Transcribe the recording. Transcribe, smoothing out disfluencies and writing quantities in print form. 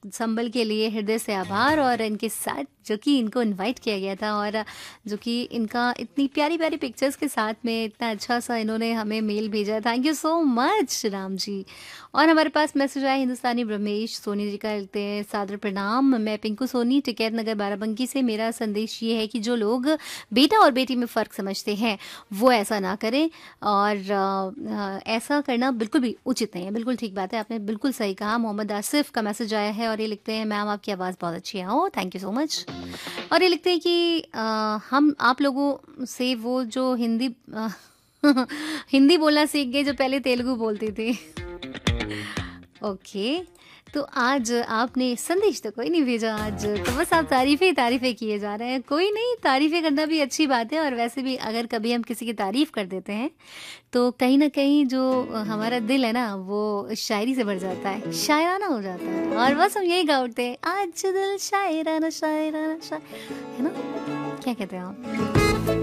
संबल के लिए हृदय से आभार, और इनके साथ जो कि इनको इनवाइट किया गया था, और जो कि इनका इतनी प्यारी प्यारी पिक्चर्स के साथ में इतना अच्छा सा इन्होंने हमें मेल भेजा। Thank you so much Ram ji. और हमारे पास मैसेज आया हिंदुस्तानी ब्रह्मेश सोनी जी का, लिखते हैं सादर प्रणाम, मैं पिंकू सोनी टिकैत नगर बाराबंकी से। मेरा संदेश ये है कि जो लोग बेटा और बेटी में फ़र्क समझते हैं वो ऐसा ना करें, और ऐसा करना बिल्कुल भी उचित नहीं है। बिल्कुल ठीक बात है, आपने बिल्कुल सही कहा। मोहम्मद आसिफ का मैसेज आया है और ये लिखते हैं, मैम आपकी आवाज़ बहुत अच्छी है। ओ थैंक यू सो मच। और ये लिखते हैं कि हम आप लोगों से वो जो हिंदी बोलना सीख गए जो पहले तेलुगु बोलती थी। ओके, तो आज आपने संदेश तो कोई नहीं भेजा आज, तो बस आप तारीफ़ें ही तारीफ़ें किए जा रहे हैं। कोई नहीं, तारीफ़ें करना भी अच्छी बात है, और वैसे भी अगर कभी हम किसी की तारीफ़ कर देते हैं तो कहीं न कहीं जो हमारा दिल है ना वो शायरी से भर जाता है, शायराना हो जाता है, और बस हम यही गा उठते हैं, आज दिल शायराना शायराना है ना? क्या कहते हैं आप?